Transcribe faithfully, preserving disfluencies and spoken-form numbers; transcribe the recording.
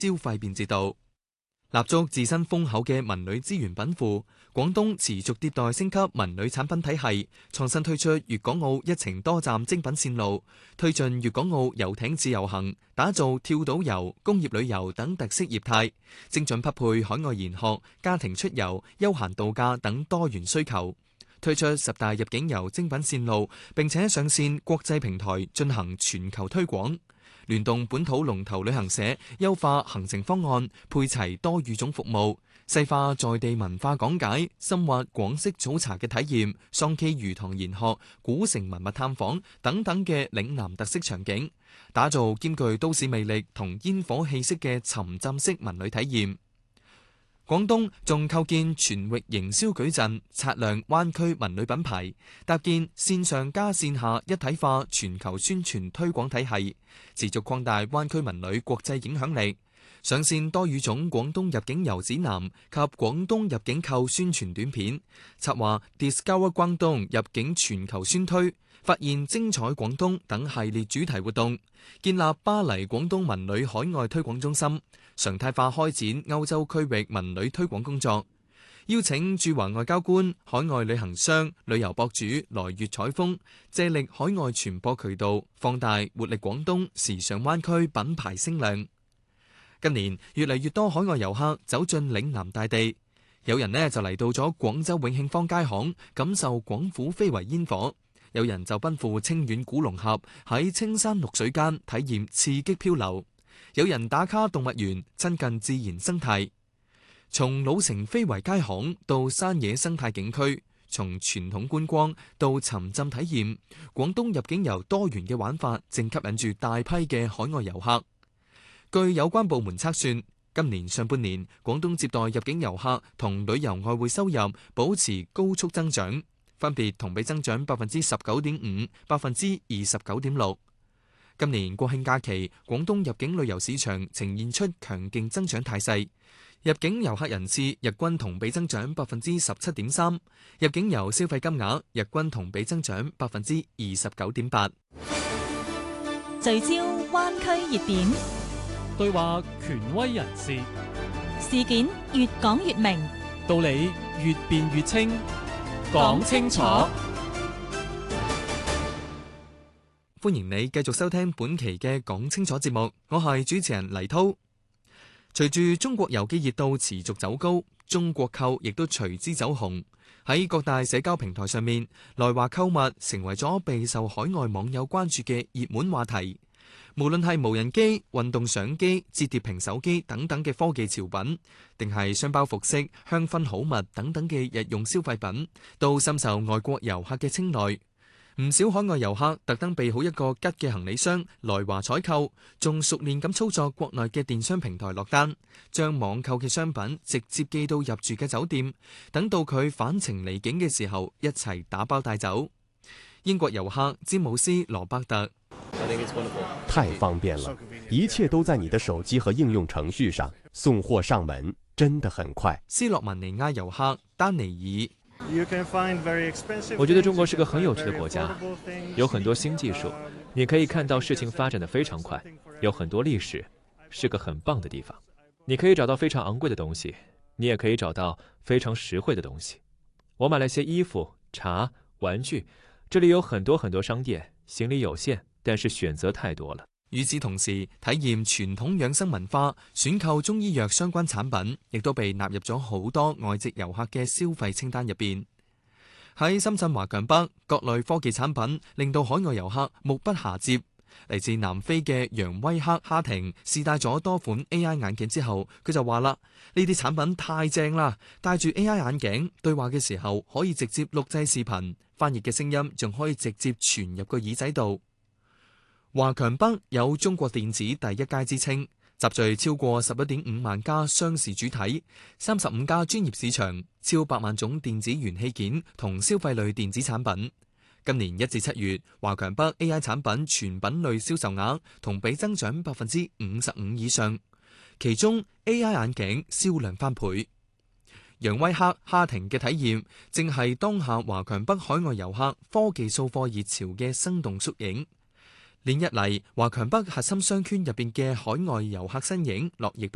消費便捷度。立足自身豐厚嘅文旅資源稟賦，廣東持續迭代升級文旅產品體系，創新推出粵港澳一程多站精品線路，推進粵港澳遊艇自由行，打造跳島遊、工業旅遊等特色業態，精準匹配海外研學、家庭出遊、休閒度假等多元需求。推出十大入境遊精品線路，並且上線國際平台進行全球推廣。聯動本土龍頭旅行社，優化行程方案，配齊多語種服務，細化在地文化講解，深挖廣式早茶嘅體驗、桑基魚塘研學、古城文物探訪等等嘅嶺南特色場景，打造兼具都市魅力同煙火氣息嘅沉浸式文旅體驗。廣東仲構建全域營銷矩陣，擦亮灣區文旅品牌，搭建線上加線下一體化全球宣傳推廣體系，持續擴大灣區文旅國際影響力。上線多語種廣東入境遊指南及廣東入境購宣傳短片，策劃 Discover 廣東入境全球宣推，發現精彩廣東等系列主題活動，建立巴黎廣東文旅海外推廣中心，常態化開展歐洲區域文旅推廣工作，邀請駐華外交官、海外旅行商、旅遊博主來粵採風，借力海外傳播渠道，放大活力廣東時尚灣區品牌聲量。今年越嚟越多海外遊客走進嶺南大地，有人呢就嚟到咗廣州永慶坊街巷，感受廣府非遺煙火。有人就奔赴清遠古龍峽，喺青山綠水間體驗刺激漂流；有人打卡動物園，親近自然生態。從老城非遺街巷到山野生態景區，從傳統觀光到沉浸體驗，廣東入境遊多元嘅玩法正吸引住大批嘅海外遊客。據有關部門測算，今年上半年廣東接待入境遊客同旅遊外匯收入保持高速增長，分別同比增長百分之十九點五、百分之二十九點六。今年國慶假期，廣東入境旅遊市場呈現出強勁增長態勢，入境遊客人次日均同比增長百分之十七點三，入境遊消費金額日均同比增長百分之二十九點八。 聚焦灣區熱點， 對話權威人士， 事件越講越明， 道理越辯越清，講清楚。 歡迎你繼續收聽本期嘅講清楚節目，我係主持人黎濤。隨住中國遊嘅熱度持續走高，中國購亦都隨之走紅。喺各大社交平台上面，來華購物成為咗備受海外網友關注嘅熱門話題。無論係無人機、運動相機、摺疊屏手機等等嘅科技潮品，定係雙包服飾、香薰好物等等嘅日用消費品，都深受外國遊客嘅青睞。唔少海外遊客特登備好一個吉嘅行李箱來華採購，仲熟練咁操作國內嘅電商平台落單，將網購嘅商品直接寄到入住嘅酒店，等到佢返程離境嘅時候一齊打包帶走。英國遊客詹姆斯羅伯特， 太方便了，一切都在你的手機和應用程序上，送貨上門真的很快。 斯洛文尼亞遊客丹尼爾， 我覺得中國是個很有趣的國家，有很多新技術，你可以看到事情發展得非常快，有很多歷史，是個很棒的地方。你可以找到非常昂貴的東西，你也可以找到非常實惠的東西。我買了些衣服、茶、玩具，這裡有很多很多商店，行李有限，但是選擇太多了。 與此同時，體驗傳統養生文化、選購中醫藥相關產品，亦都被納入咗好多外籍遊客嘅消費清單入邊。喺深圳華強北，各類科技產品令到海外遊客目不暇接。嚟自南非嘅楊威克哈廷試戴咗多款 A I 眼鏡之後，佢就話啦：呢啲產品太正啦！戴住 A I 眼鏡對話嘅時候，可以直接錄製視頻，翻譯嘅聲音仲可以直接傳入個耳仔度。華強北有中國電子第一街之稱，集聚超過十一點五萬家商事主體，三十五家專業市場，超百萬種電子元器件同消費類電子產品。今年一至七月，華強北 A I 產品全品類銷售額同比增長百分之五十五以上，其中 A I 眼鏡銷量翻倍。楊威克哈廷嘅體驗，正係當下華強北海外遊客科技掃貨熱潮嘅生動縮影。連日嚟，華強北核心商圈入邊嘅海外遊客身影絡繹不